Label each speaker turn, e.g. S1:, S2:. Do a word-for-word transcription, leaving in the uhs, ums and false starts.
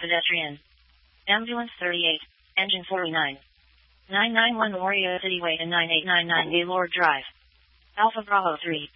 S1: pedestrian. Ambulance thirty-eight, engine forty-nine. nine nine one Warrior City Wait in nine eight nine nine Gaylord Drive. Alpha Bravo three.